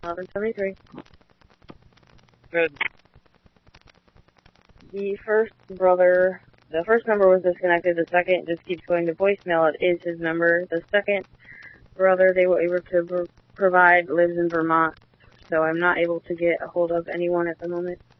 1173. Good. The first number was disconnected. The second just keeps going to voicemail. It is his number. The second brother they were able to provide lives in Vermont, so I'm not able to get a hold of anyone at the moment.